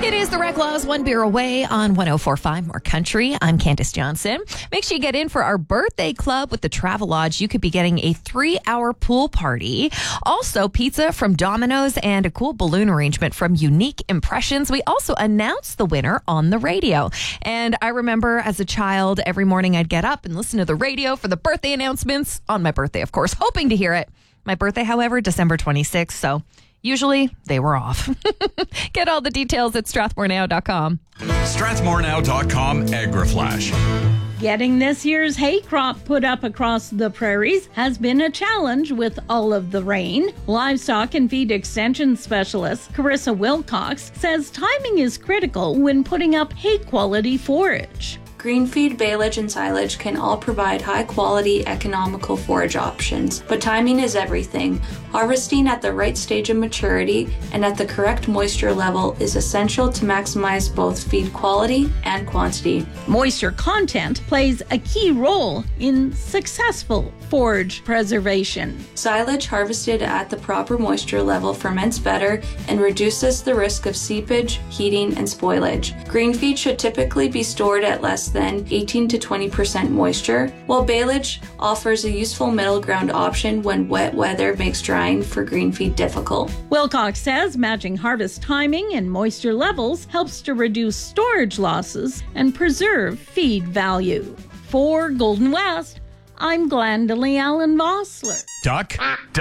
It is the Rec Laws, one beer away on 104.5 More Country. I'm Candace Johnson. Make sure you get in for our birthday club with the Travelodge. You could be getting a 3-hour pool party. Also, pizza from Domino's and a cool balloon arrangement from Unique Impressions. We also announced the winner on the radio. And I remember as a child, every morning I'd get up and listen to the radio for the birthday announcements on my birthday, of course, hoping to hear it. My birthday, however, December 26th, so usually they were off. Get all the details at strathmorenow.com. strathmorenow.com AgriFlash. Getting this year's hay crop put up across the prairies has been a challenge with all of the rain. Livestock and feed extension specialist Carissa Wilcox says timing is critical when putting up hay-quality forage. Green feed, baleage, and silage can all provide high-quality, economical forage options, but timing is everything. Harvesting at the right stage of maturity and at the correct moisture level is essential to maximize both feed quality and quantity. Moisture content plays a key role in successful forage preservation. Silage harvested at the proper moisture level ferments better and reduces the risk of seepage, heating, and spoilage. Green feed should typically be stored at less than 18 to 20% moisture, while baleage offers a useful middle ground option when wet weather makes drying for green feed difficult. Wilcox says matching harvest timing and moisture levels helps to reduce storage losses and preserve feed value. For Golden West, I'm Glendalee Allen Vossler. Duck,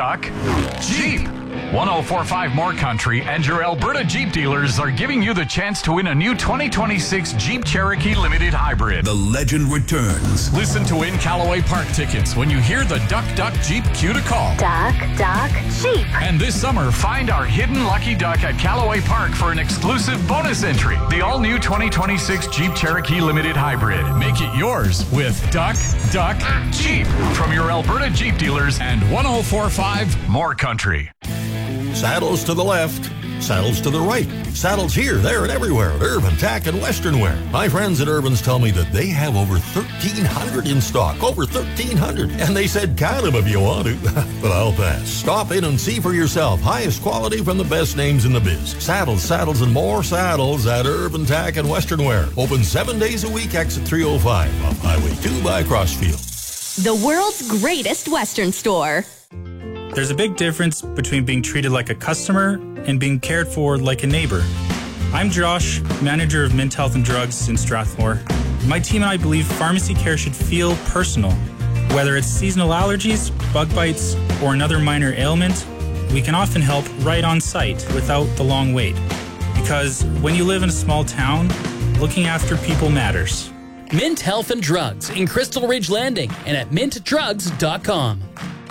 Jeep. 104.5 More Country and your Alberta Jeep dealers are giving you the chance to win a new 2026 Jeep Cherokee Limited Hybrid. The legend returns. Listen to win Callaway Park tickets when you hear the Duck Jeep cue to call. Duck, Jeep. And this summer, find our hidden lucky duck at Callaway Park for an exclusive bonus entry. The all-new 2026 Jeep Cherokee Limited Hybrid. Make it yours with Duck, Jeep. From your Alberta Jeep dealers and 104.5 More Country. Saddles to the left, saddles to the right, saddles here, there, and everywhere at Urban Tack and Western Wear. My friends at Urban's tell me that they have over 1,300 in stock, over 1,300, and they said count them if you want to, but I'll pass. Stop in and see for yourself. Highest quality from the best names in the biz. Saddles, and more saddles at Urban Tack and Western Wear. Open 7 days a week, exit 305 off Highway 2 by Crossfield. The world's greatest Western store. There's a big difference between being treated like a customer and being cared for like a neighbor. I'm Josh, manager of Mint Health and Drugs in Strathmore. My team and I believe pharmacy care should feel personal. Whether it's seasonal allergies, bug bites, or another minor ailment, we can often help right on site without the long wait. Because when you live in a small town, looking after people matters. Mint Health and Drugs in Crystal Ridge Landing and at mintdrugs.com.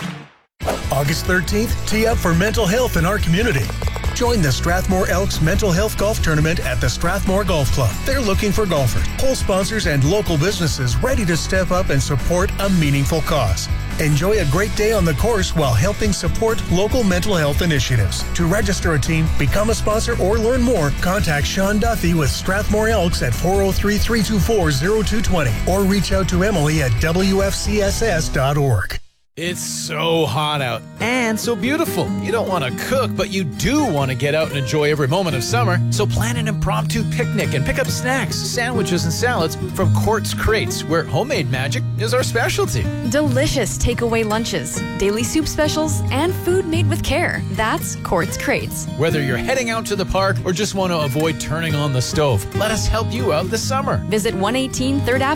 August 13th, tee up for mental health in our community. Join the Strathmore Elks Mental Health Golf Tournament at the Strathmore Golf Club. They're looking for golfers, hole sponsors, and local businesses ready to step up and support a meaningful cause. Enjoy a great day on the course while helping support local mental health initiatives. To register a team, become a sponsor, or learn more, contact Sean Duffy with Strathmore Elks at 403-324-0220 or reach out to Emily at wfcss.org. It's so hot out and so beautiful. You don't want to cook, but you do want to get out and enjoy every moment of summer. So plan an impromptu picnic and pick up snacks, sandwiches, and salads from Quartz Crates, where homemade magic is our specialty. Delicious takeaway lunches, daily soup specials, and food made with care. That's Quartz Crates. Whether you're heading out to the park or just want to avoid turning on the stove, let us help you out this summer. Visit 118 3rd Avenue.